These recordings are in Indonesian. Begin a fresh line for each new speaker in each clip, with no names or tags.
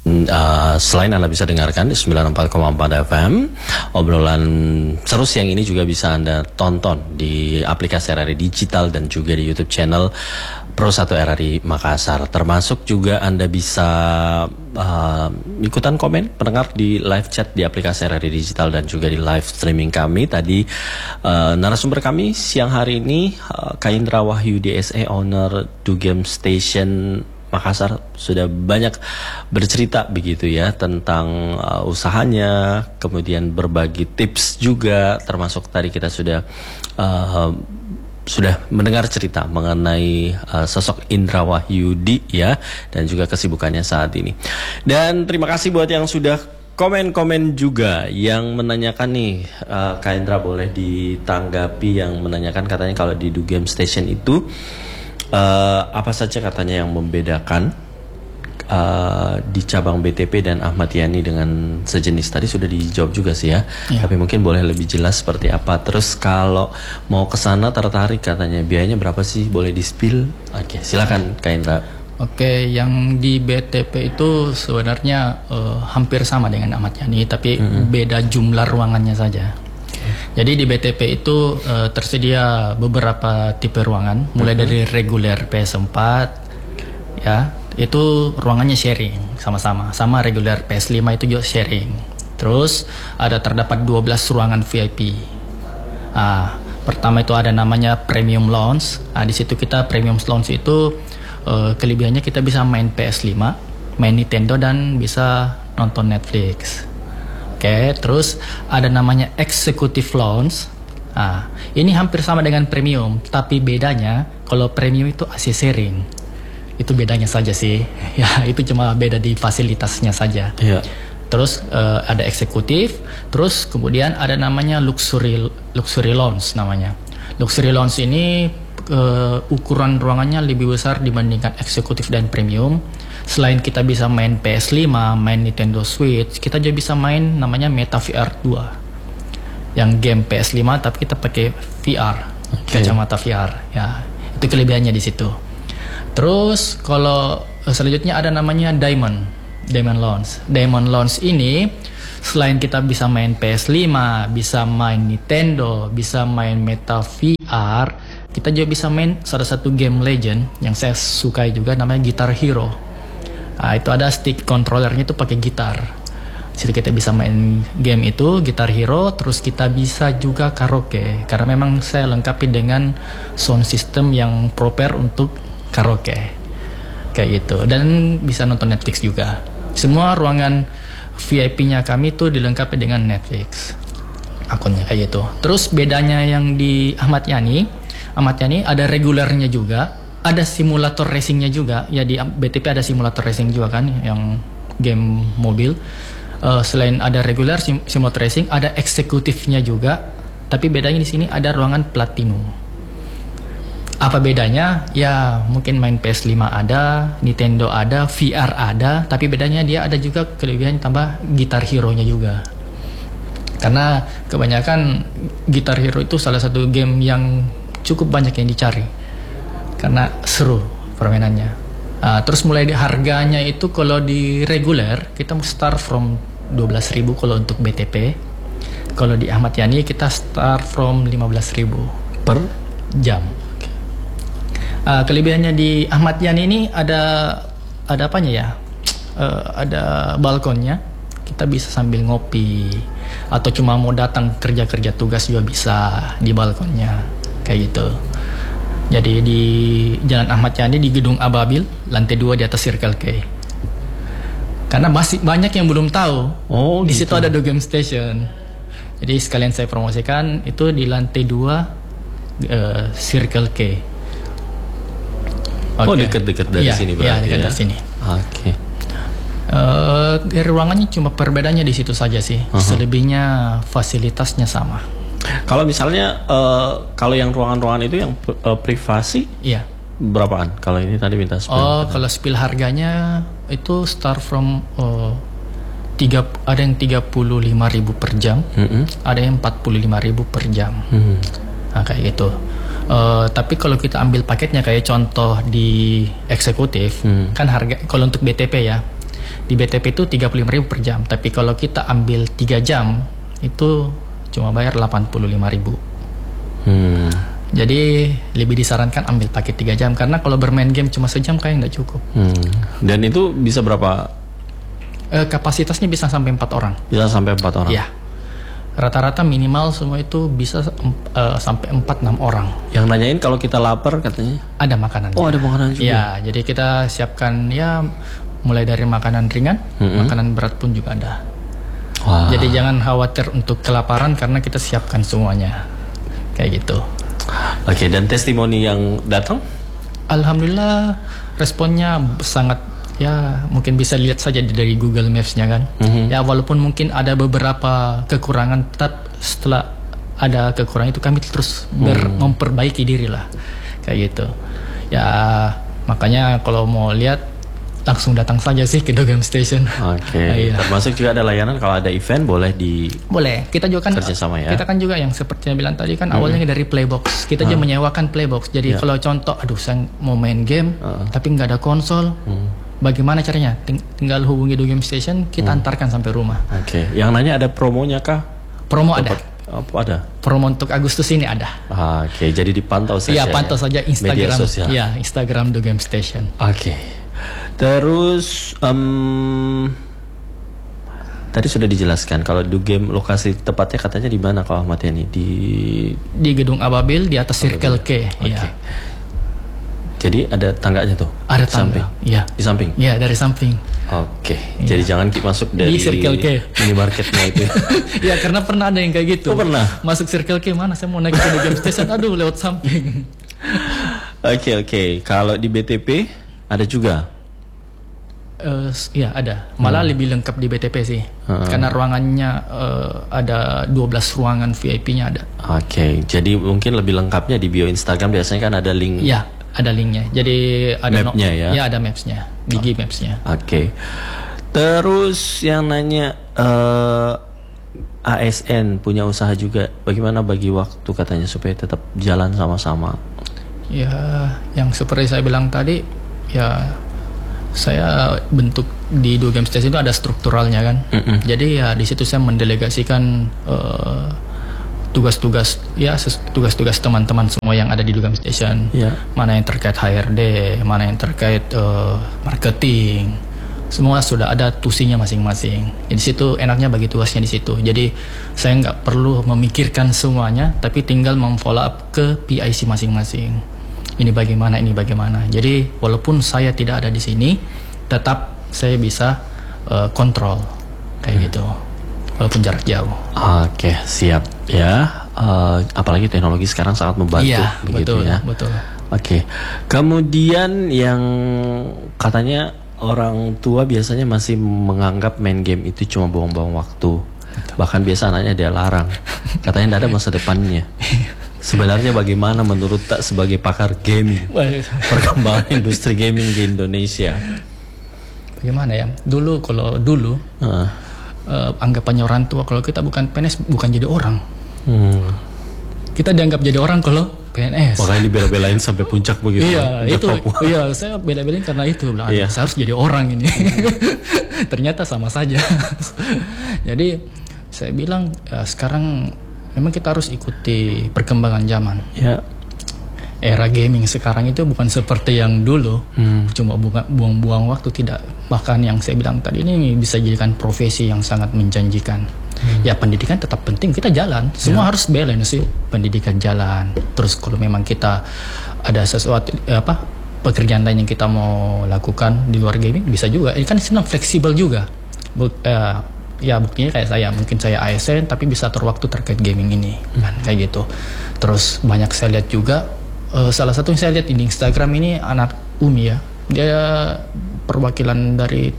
Selain Anda bisa dengarkan di 94,4 FM, obrolan seru siang ini juga bisa Anda tonton di aplikasi RRI Digital dan juga di YouTube channel Pro 1 RRI Makassar. Termasuk juga Anda bisa ikutan komen pendengar di live chat di aplikasi RRI Digital dan juga di live streaming kami. Tadi narasumber kami siang hari ini Kak Indra Wahyu DSE, owner Do Game Station Makassar, sudah banyak bercerita begitu ya tentang usahanya, kemudian berbagi tips juga, termasuk tadi kita sudah mendengar cerita mengenai sosok Indra Wahyudi ya, dan juga kesibukannya saat ini. Dan terima kasih buat yang sudah komen-komen juga yang menanyakan nih, Kak Indra boleh ditanggapi yang menanyakan, katanya kalau di Do Game Station itu apa saja katanya yang membedakan di cabang BTP dan Ahmad Yani dengan sejenis. Tadi sudah dijawab juga sih ya, tapi mungkin boleh lebih jelas seperti apa. Terus kalau mau ke sana tertarik katanya, biayanya berapa sih, boleh di-spill? Oke, silakan Kak Indra.
Oke, yang di BTP itu sebenarnya hampir sama dengan Ahmad Yani, tapi beda jumlah ruangannya saja. Jadi di BTP itu tersedia beberapa tipe ruangan, mulai dari reguler PS4 ya, itu ruangannya sharing sama-sama, sama reguler PS5 itu juga sharing. Terus terdapat 12 ruangan VIP. Pertama itu ada namanya Premium Lounge. Di situ kita Premium Lounge itu kelebihannya kita bisa main PS5, main Nintendo, dan bisa nonton Netflix. Oke, terus ada namanya Executive Lounge. Ini hampir sama dengan Premium, tapi bedanya kalau Premium itu AC sharing. Itu bedanya saja sih. Ya, itu cuma beda di fasilitasnya saja. Yeah. Terus ada Executive, terus kemudian ada namanya Luxury Lounge namanya. Luxury Lounge ini ukuran ruangannya lebih besar dibandingkan Executive dan Premium. Selain kita bisa main PS5, main Nintendo Switch, kita juga bisa main namanya Meta VR 2. Yang game PS5 tapi kita pakai VR, kacamata VR. Ya, itu kelebihannya di situ. Terus kalau selanjutnya ada namanya Diamond Lounge. Diamond Lounge ini selain kita bisa main PS5, bisa main Nintendo, bisa main Meta VR, kita juga bisa main salah satu game legend yang saya sukai juga, namanya Guitar Hero. Itu ada stick controllernya itu pakai gitar. Jadi kita bisa main game itu Guitar Hero, terus kita bisa juga karaoke karena memang saya lengkapi dengan sound system yang proper untuk karaoke kayak gitu, dan bisa nonton Netflix juga. Semua ruangan VIP-nya kami tuh dilengkapi dengan Netflix akunnya kayak gitu. Terus bedanya yang di Ahmad Yani ada regulernya juga, ada simulator racingnya juga ya. Di BTP ada simulator racing juga kan, yang game mobil. Selain ada regular simulator racing, ada eksekutifnya juga. Tapi bedanya di sini ada ruangan platinum. Apa bedanya? Ya mungkin main PS5 ada, Nintendo ada, VR ada. Tapi bedanya dia ada juga kelebihan tambah Guitar Hero-nya juga. Karena kebanyakan Guitar Hero itu salah satu game yang cukup banyak yang dicari, karena seru permainannya. Terus mulai di harganya itu, kalau di reguler kita start from 12.000 kalau untuk BTP. Kalau di Ahmad Yani kita start from 15.000 per jam. Kelebihannya di Ahmad Yani ini ada apanya ya? Ada balkonnya. Kita bisa sambil ngopi, atau cuma mau datang kerja tugas juga bisa di balkonnya kayak gitu. Jadi di Jalan Ahmad Yani di Gedung Ababil, lantai 2 di atas Circle K. Karena masih banyak yang belum tahu. Di situ ada Do Game Station. Jadi sekalian saya promosikan, itu di lantai 2 Circle K.
Dekat-dekat dari sini berarti. Iya,
dekat dari sini.
Oke.
Dari ruangannya cuma perbedaannya di situ saja sih. Selebihnya fasilitasnya sama.
Kalau misalnya kalau yang ruangan-ruangan itu yang privasi,
iya,
berapaan? Kalau ini tadi minta spill.
Kalau spill harganya itu start from ada yang 35.000 per jam, ada yang 45.000 per jam. Nah, kayak gitu. Tapi kalau kita ambil paketnya kayak contoh di eksekutif, kan harga kalau untuk BTP ya, Di BTP itu 35.000 per jam, tapi kalau kita ambil 3 jam itu cuma bayar 85.000. Jadi lebih disarankan ambil paket 3 jam karena kalau bermain game cuma sejam kayak nggak cukup.
Dan itu bisa berapa?
Kapasitasnya bisa sampai 4 orang.
Bisa sampai 4 orang.
Ya. Rata-rata minimal semua itu bisa sampai 4-6 orang.
Yang nanyain kalau kita lapar katanya
ada makanan.
Oh, ada makanan juga.
Ya, jadi kita siapkan ya mulai dari makanan ringan, makanan berat pun juga ada.
Wah.
Jadi jangan khawatir untuk kelaparan karena kita siapkan semuanya. Kayak gitu.
Oke, dan testimoni yang datang?
Alhamdulillah responnya sangat, ya mungkin bisa lihat saja dari Google Maps-nya kan. Ya walaupun mungkin ada beberapa kekurangan, tetap setelah ada kekurangan itu kami terus memperbaiki diri lah. Kayak gitu. Ya makanya kalau mau lihat langsung datang saja sih ke Dogem Station.
Oke.
Iya.
Termasuk juga ada layanan kalau ada event boleh
Boleh. Kita juga kan
kerjasama ya.
Kita kan juga yang seperti yang bilang tadi kan awalnya dari Playbox. Kita juga menyewakan Playbox. Jadi kalau contoh, aduh saya mau main game tapi nggak ada konsol. Bagaimana caranya? Tinggal hubungi Dogem Station, kita antarkan sampai rumah.
Oke. Yang nanya ada promonya kah?
Promo ada.
Apa ada?
Promo untuk Agustus ini ada.
Oke, jadi dipantau saja.
Iya, pantau saja Instagram.
Media sosial.
Iya, Instagram Dogem Station.
Oke. Terus tadi sudah dijelaskan kalau Dogem lokasi tepatnya katanya di mana kalau Ahmad Yani
di Gedung Ababil di atas Circle K. Iya.
Jadi ada tangganya tuh?
Ada
di samping?
Iya.
Di samping?
Iya, dari samping.
Oke. Jadi jangan masuk dari
Circle K.
minimarketnya itu.
Ya, karena pernah ada yang kayak gitu.
Oh, pernah?
Masuk Circle K, mana saya mau naik ke Dogem Station, aduh lewat samping.
Oke. Kalau di BTP ada juga?
Iya ada, malah lebih lengkap di BTP sih, karena ruangannya ada 12 ruangan VIP-nya ada.
Oke, jadi mungkin lebih lengkapnya di bio Instagram biasanya kan ada link.
Iya, ada linknya. Jadi ada
mapnya ya?
Ya ada mapsnya, Digi Maps-nya.
Oke. Terus yang nanya ASN punya usaha juga, bagaimana bagi waktu katanya supaya tetap jalan sama-sama?
Ya, yang seperti saya bilang tadi, ya saya bentuk di Dogem Station itu ada strukturalnya kan. Jadi ya di situ saya mendelegasikan tugas-tugas teman-teman semua yang ada di Dogem Station. Mana yang terkait HRD, mana yang terkait marketing. Semua sudah ada tusinya masing-masing. Di situ enaknya bagi tugasnya di situ. Jadi saya nggak perlu memikirkan semuanya, tapi tinggal memfollow up ke PIC masing-masing. Ini bagaimana. Jadi walaupun saya tidak ada di sini, tetap saya bisa kontrol kayak gitu, walaupun jarak jauh.
Oke, siap ya. Apalagi teknologi sekarang sangat membantu,
iya,
begitu
betul,
ya.
Betul.
Oke. Kemudian yang katanya orang tua biasanya masih menganggap main game itu cuma buang-buang waktu. Bahkan biasa anaknya dia larang. Katanya tidak ada masa depannya. Sebenarnya bagaimana menurut tak sebagai pakar gaming perkembangan industri gaming di Indonesia?
Bagaimana ya? Kalau dulu anggapannya orang tua kalau kita bukan PNS bukan jadi orang. Kita dianggap jadi orang kalau PNS.
Makanya dibela-belain sampai puncak begitu.
Iya, itu. Iya, saya bela-belain karena itu. Iya. Saya harus jadi orang ini. Ternyata sama saja. Jadi saya bilang sekarang memang kita harus ikuti perkembangan zaman. Ya. Era gaming sekarang itu bukan seperti yang dulu, cuma buang-buang waktu, tidak. Bahkan yang saya bilang tadi ini bisa jadikan profesi yang sangat menjanjikan. Ya pendidikan tetap penting, kita jalan, semua harus balance sih. Pendidikan jalan, terus kalau memang kita ada sesuatu pekerjaan lain yang kita mau lakukan di luar gaming bisa juga. Ini kan senang fleksibel juga. Ya buktinya kayak saya, mungkin saya ASN tapi bisa atur waktu terkait gaming ini kan, kayak gitu. Terus banyak saya lihat juga salah satu yang saya lihat di Instagram ini anak Umi ya, dia perwakilan dari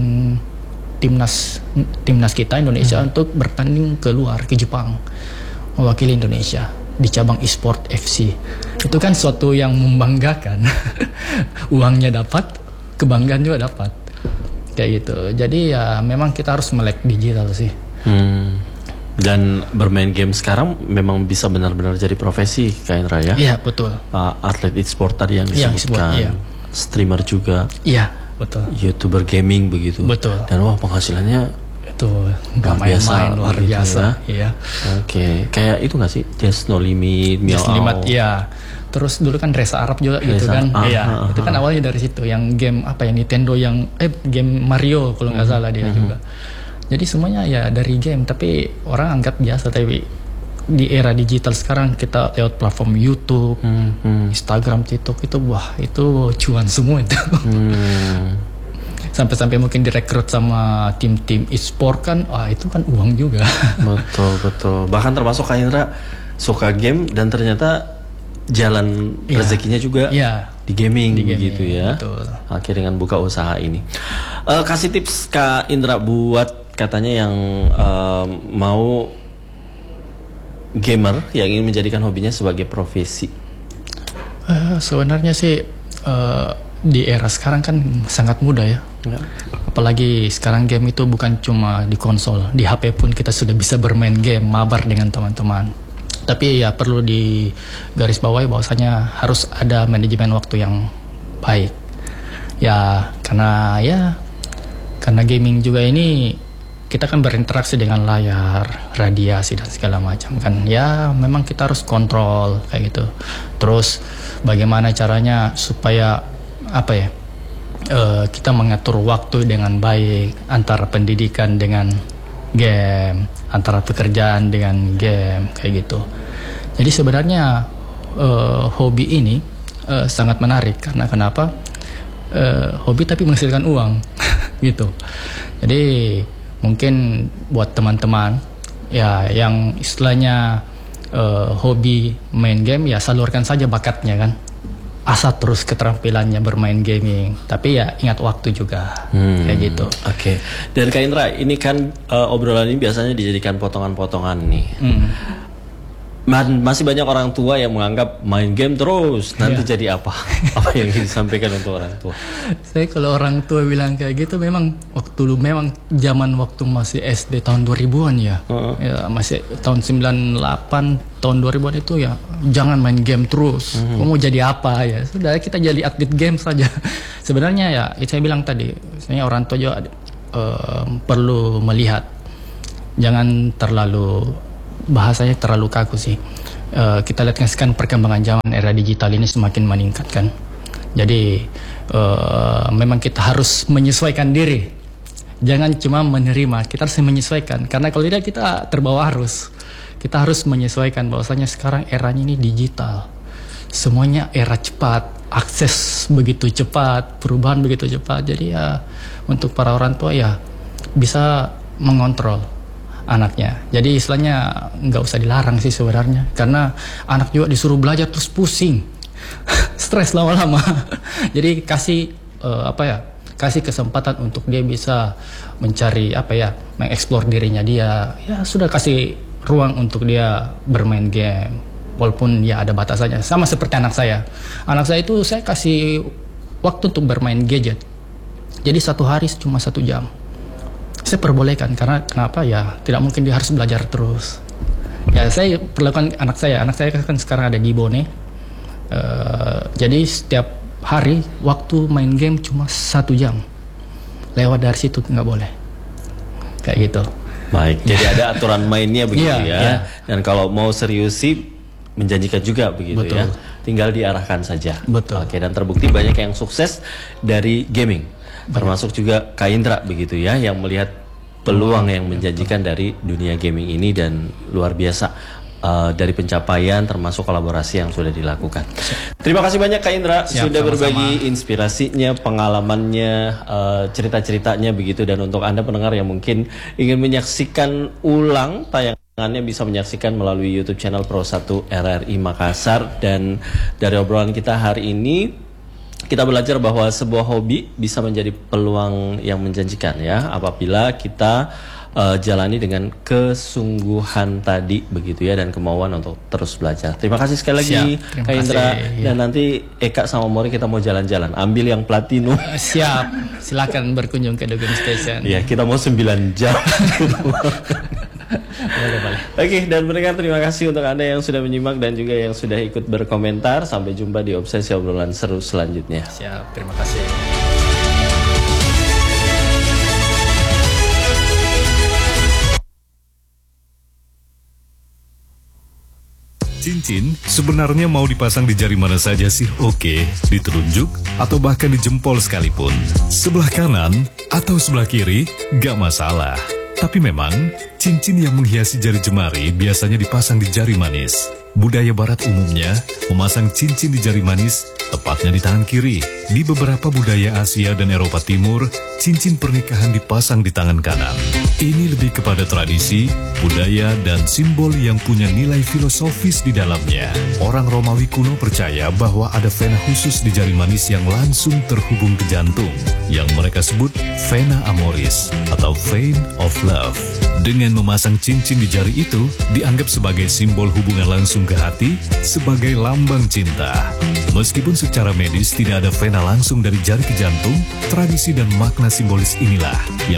timnas kita Indonesia untuk bertanding ke Jepang, mewakili Indonesia di cabang e-sport FC. Itu kan suatu yang membanggakan. Uangnya dapat, kebanggaan juga dapat. Kayak gitu. Jadi ya memang kita harus melek digital sih.
Dan bermain game sekarang memang bisa benar-benar jadi profesi, Kak Indra ya?
Iya betul.
Atlet e-sport tadi yang disebutkan, streamer juga.
Iya. betul.
YouTuber gaming begitu.
Betul.
Dan wah penghasilannya
Itu nggak main-main, luar
begitu
biasa.
ya.
Iya.
Oke, kayak itu nggak sih? Just No Limit,
Just
Meow.
Limit, iya. Terus dulu kan Reza Arab juga gitu
Reza,
kan. Iya, itu kan awalnya dari situ. Yang game apa ya, Nintendo yang game Mario kalau nggak salah dia juga. Jadi semuanya ya dari game, tapi orang anggap biasa. Tapi di era digital sekarang kita lewat platform YouTube, Instagram, TikTok itu wah itu cuan semua itu. Sampai-sampai mungkin direkrut sama tim-tim e-sport kan, wah itu kan uang juga.
Betul. Bahkan termasuk Kak Indra suka game dan ternyata jalan rezekinya juga di gaming gitu ya.
Betul.
Akhirnya dengan buka usaha ini. Kasih tips Kak Indra buat katanya yang mau gamer yang ingin menjadikan hobinya sebagai profesi.
Sebenarnya sih di era sekarang kan sangat mudah ya. Apalagi sekarang game itu bukan cuma di konsol, di HP pun kita sudah bisa bermain game, mabar dengan teman-teman. Tapi ya perlu di garis bawahi bahwasanya harus ada manajemen waktu yang baik. Ya karena gaming juga ini kita kan berinteraksi dengan layar, radiasi dan segala macam kan. Ya memang kita harus kontrol kayak gitu. Terus bagaimana caranya supaya kita mengatur waktu dengan baik antara pendidikan dengan game, antara pekerjaan dengan game kayak gitu. Jadi sebenarnya hobi ini sangat menarik karena kenapa? Hobi tapi menghasilkan uang gitu. Jadi mungkin buat teman-teman ya yang istilahnya hobi main game ya salurkan saja bakatnya kan. Asah terus keterampilannya bermain gaming, tapi ya ingat waktu juga kayak gitu.
Oke. Dan Kak Indra, ini kan obrolan ini biasanya dijadikan potongan-potongan nih. Masih banyak orang tua yang menganggap main game terus nanti jadi apa? Apa yang ingin disampaikan untuk orang tua?
Saya kalau orang tua bilang kayak gitu memang zaman waktu masih SD tahun 2000-an ya. Ya masih tahun 98 tahun 2000-an itu ya jangan main game terus. Kamu mau jadi apa ya? Sudah kita jadi atlet game saja. Sebenarnya ya saya bilang tadi, sebenarnya orang tua juga perlu melihat jangan terlalu bahasanya terlalu kaku sih. Kita lihat kan perkembangan zaman era digital ini semakin meningkat kan. Jadi memang kita harus menyesuaikan diri. Jangan cuma menerima, kita harus menyesuaikan. Karena kalau tidak kita terbawa arus. Kita harus menyesuaikan bahwasanya sekarang eranya ini digital. Semuanya era cepat, akses begitu cepat, perubahan begitu cepat. Jadi ya untuk para orang tua ya bisa mengontrol anaknya. Jadi istilahnya nggak usah dilarang sih sebenarnya, karena anak juga disuruh belajar terus pusing, stres lama-lama. Jadi kasih kasih kesempatan untuk dia bisa mencari mengeksplor dirinya dia. Ya sudah kasih ruang untuk dia bermain game, walaupun ya ada batasannya. Sama seperti anak saya. Anak saya itu saya kasih waktu untuk bermain gadget. Jadi satu hari cuma 1 jam. Saya perbolehkan karena kenapa ya tidak mungkin dia harus belajar terus. Ya saya perlakukan anak saya kan sekarang ada di Bone. Jadi setiap hari waktu main game cuma 1 jam. Lewat dari situ nggak boleh. Kayak gitu.
Baik, jadi ada aturan mainnya begitu ya.
Iya.
Dan kalau mau serius sih menjanjikan juga begitu.
Betul.
Ya. Tinggal diarahkan saja.
Betul.
Oke, dan terbukti banyak yang sukses dari gaming. Termasuk juga Kak Indra begitu ya, yang melihat peluang yang menjanjikan dari dunia gaming ini dan luar biasa dari pencapaian termasuk kolaborasi yang sudah dilakukan. Terima kasih banyak Kak Indra sudah berbagi inspirasinya, pengalamannya, cerita-ceritanya begitu. Dan untuk Anda pendengar yang mungkin ingin menyaksikan ulang tayangannya bisa menyaksikan melalui YouTube channel Pro1 RRI Makassar. Dan dari obrolan kita hari ini kita belajar bahwa sebuah hobi bisa menjadi peluang yang menjanjikan ya apabila kita jalani dengan kesungguhan tadi begitu ya, dan kemauan untuk terus belajar. Terima kasih sekali lagi Kak Indra. Dan nanti Eka sama Mori kita mau jalan-jalan, ambil yang platinum.
Siap, silakan berkunjung ke Dugem Station.
Ya, kita mau 9 jam.
Boleh.
Oke, dan pendengar terima kasih untuk Anda yang sudah menyimak dan juga yang sudah ikut berkomentar. Sampai jumpa di Obsesi Obrolan Seru selanjutnya.
Siap, terima kasih.
Cincin sebenarnya mau dipasang di jari mana saja sih oke, di telunjuk atau bahkan di jempol sekalipun. Sebelah kanan atau sebelah kiri, gak masalah. Tapi memang, cincin yang menghiasi jari jemari biasanya dipasang di jari manis. Budaya barat umumnya memasang cincin di jari manis, tepatnya di tangan kiri. Di beberapa budaya Asia dan Eropa Timur, cincin pernikahan dipasang di tangan kanan. Ini lebih kepada tradisi, budaya, dan simbol yang punya nilai filosofis di dalamnya. Orang Romawi kuno percaya bahwa ada vena khusus di jari manis yang langsung terhubung ke jantung, yang mereka sebut vena amoris atau vein of love. Dengan memasang cincin di jari itu, dianggap sebagai simbol hubungan langsung ke hati, sebagai lambang cinta. Meskipun secara medis tidak ada vena langsung dari jari ke jantung, tradisi dan makna simbolis inilah yang